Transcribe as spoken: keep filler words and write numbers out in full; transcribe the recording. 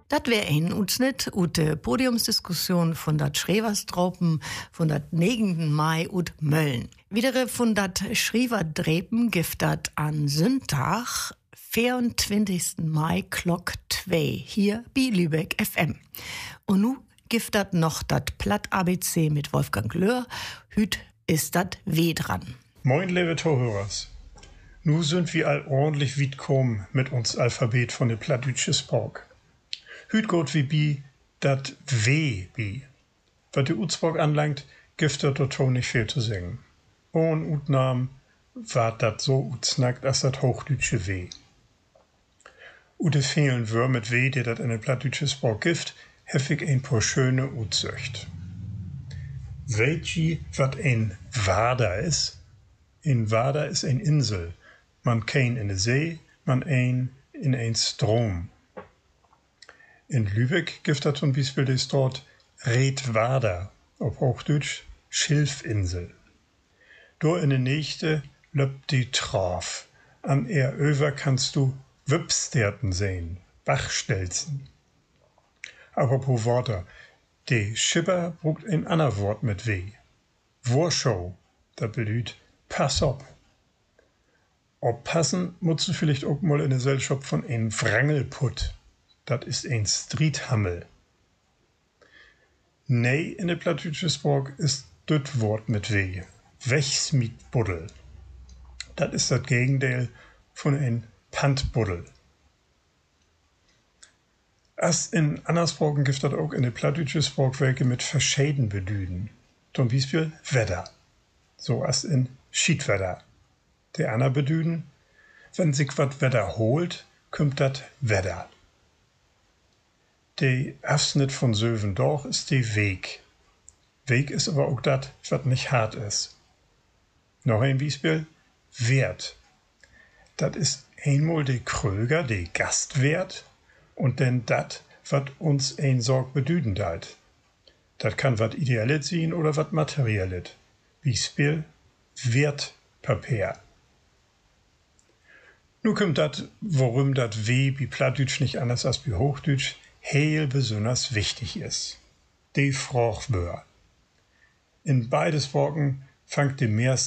Dat wär ein Utsnitt ut de Podiumsdiskussion von dat Schreverstropen von dat negenden Mai ut Mölln. Widere von dat Schreverdrepen gift dat an Sündtag, vierundzwanzigsten Mai, Klock zwei, hier bei Lübeck F M. Und nu gift dat noch dat Platt-A B C mit Wolfgang Löhr, hüt ist dat W dran. Moin, liebe Zuhörers. Nu sind wir all ordentlich weit kommen mit uns Alphabet von der Plattdütsche Sprach. Hüt gut wie bi dat W bi. Was die Utsprach anlangt, gibt dat dort nicht viel zu sagen. Ohne Utnamen war dat so utsnackt als dat Hochdütsche W. Ute fehlen Wör mit W, die dat in der Plattdütsche Sprach gibt, heftig ein paar schöne Utsöcht. Weet je wat ein Wader is? Ein Wader is ein Insel. Man kein in de See, man ein in ein Strom. In Lübeck gibt dat zum Beispiel des dort Redwader, auf Hochdeutsch Schilfinsel. Do in de Nächte löppt die Traf. An er över kannst du Wüpsterten sehen, Bachstelzen. Apropos Worte, de Schipper brugt ein ander Wort mit W. Vorschau, dat bedeutet pass op. Oppassen musst du vielleicht auch mal in der Gesellschaft von ein Wrangelput. Dat ist ein Streethammel. Nee, in der Plattdütsche Sprach ist das Wort mit W. Wechsmietbuddel. Dat ist das Gegenteil von ein Pantbuddel. As in anderen Sprachen gibt das auch in der Plattdütsche Sprach welche mit verschieden Bedüden. Zum Beispiel Wetter. So as in Schiedwetter. Der andere Bedüden, wenn sich wat Wetter holt, kommt dat Wetter. Der Abschnitt von Söwendorf ist der Weg. Weg ist aber auch dat, wat nicht hart ist. Noch ein Beispiel, Wert. Dat ist einmal der Kröger, der Gastwert, und denn dat, wat uns ein Sorg bedüden deit. Dat kann wat Ideelles sein oder wat Materielles. Beispiel, Wertpapier. Nu kommt dat, worum dat W wie Plattdütsch nicht anders als wie Hochdütsch heel besonders wichtig ist. Die Frachwör. In beide Sprachen fangt die meiste